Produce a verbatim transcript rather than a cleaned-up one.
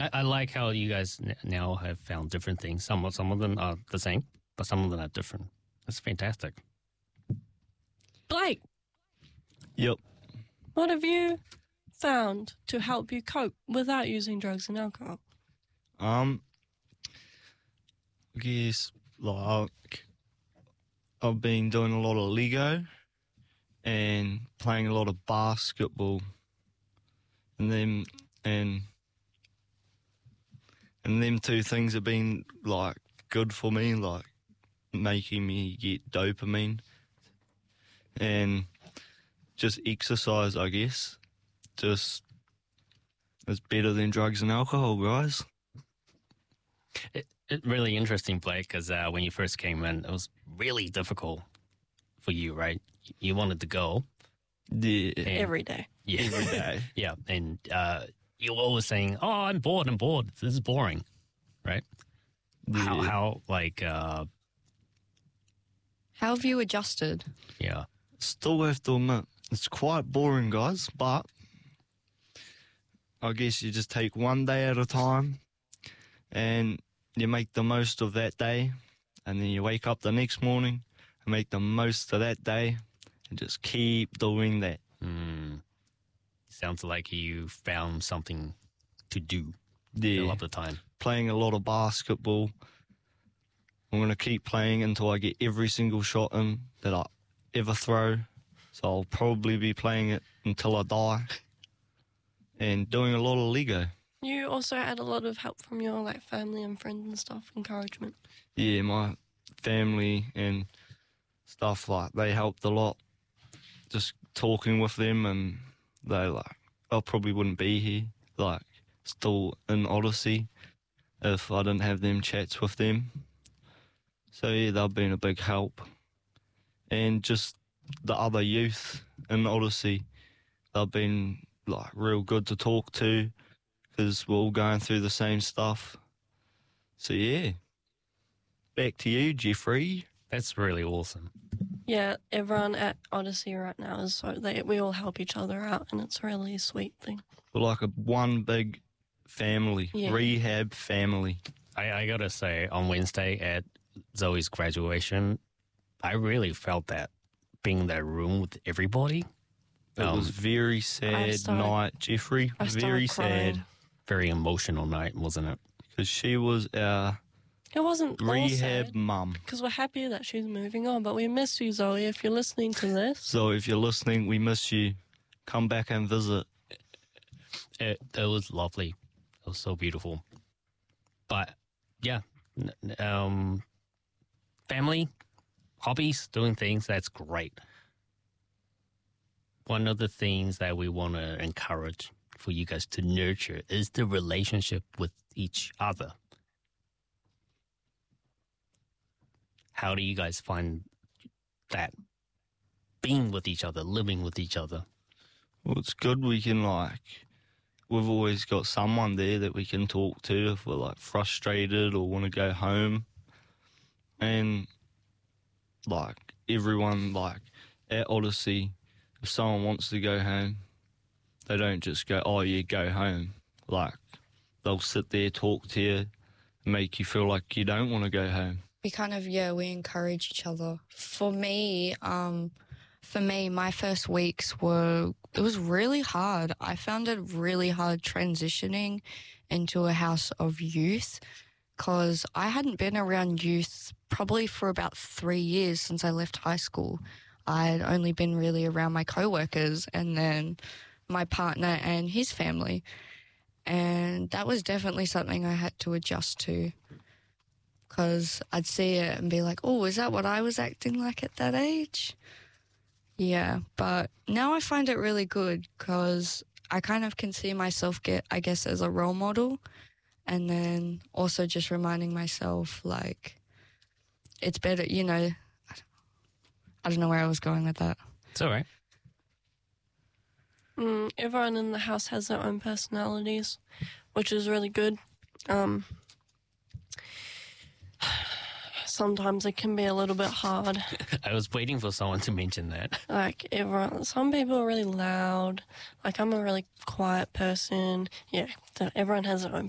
I, I like how you guys n- now have found different things. Some of- some of them are the same, but some of them are different. That's fantastic. Blake, Yep. what have you found to help you cope without using drugs and alcohol? Um, I guess like I've been doing a lot of Lego and playing a lot of basketball, and them and and them two things have been like good for me, like making me get dopamine and just exercise. I guess just it's better than drugs and alcohol, guys. It, it really interesting, Blake, because uh, when you first came in, it was really difficult for you, right? You wanted to go. Yeah, And, Every day. yeah, every day. yeah, and uh, you were always saying, "Oh, I'm bored. I'm bored. This is boring," right? How, Yeah. how, like, uh, How have you adjusted? yeah, Still have to admit, it's quite boring, guys, but I guess you just take one day at a time and you make the most of that day, and then you wake up the next morning and make the most of that day and just keep doing that. mm, sounds like you found something to do. Yeah, Fill up the time. playing a lot of basketball. I'm going to keep playing until I get every single shot in that I ever throw. So I'll probably be playing it until I die. And doing a lot of Lego. You also had a lot of help from your like family and friends and stuff, encouragement. Yeah, my family and stuff, like, they helped a lot. Just talking with them, and they, like, I probably wouldn't be here, like, still in Odyssey if I didn't have them chats with them. So, yeah, they've been a big help. And just the other youth in Odyssey, they've been, like, real good to talk to because we're all going through the same stuff. So, yeah. Back to you, Jeffrey. That's really awesome. Yeah, everyone at Odyssey right now is so they we all help each other out, and it's a really sweet thing. We're like a one big family, Yeah. rehab family. I, I gotta say, on Wednesday at Zoe's graduation, I really felt that being in that room with everybody. It Um, was very sad started- night, Jeffrey. I started Very crying. sad Very emotional night, wasn't it? because she was our It wasn't all rehab sad mum. because we're happy that she's moving on, but we miss you, Zoe. If you're listening to this, So if you're listening, we miss you. Come back and visit. It, it was lovely. It was so beautiful. But yeah, n- n- um, family, hobbies, doing things, that's great. One of the things that we want to encourage for you guys to nurture is the relationship with each other. How do you guys find that being with each other, living with each other? Well, it's good we can, like, we've always got someone there that we can talk to if we're, like, frustrated or want to go home. And, like, everyone, like, at Odyssey, if someone wants to go home, they don't just go, oh, yeah, go home. Like, they'll sit there, talk to you, make you feel like you don't want to go home. We kind of, yeah, we encourage each other. For me, um, for me, my first weeks were, it was really hard. I found it really hard transitioning into a house of youth because I hadn't been around youth probably for about three years since I left high school. I'd only been really around my co-workers and then my partner and his family. And that was definitely something I had to adjust to because I'd see it and be like, oh, is that what I was acting like at that age? Yeah, but now I find it really good because I kind of can see myself get, I guess, as a role model, and then also just reminding myself, like, it's better, you know, I don't know where I was going with that. It's all right. mm, everyone in the house has their own personalities, which is really good. Um, sometimes it can be a little bit hard. I was waiting for someone to mention that. Like everyone, some people are really loud. Like I'm a really quiet person. Yeah, so everyone has their own